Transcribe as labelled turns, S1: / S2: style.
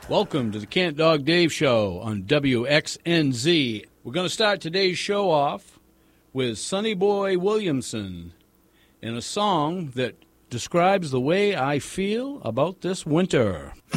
S1: Welcome to the Kent Dog Dave Show on WXNZ. We're going to start today's show off with Sonny Boy Williamson in a song that describes the way I feel about this winter.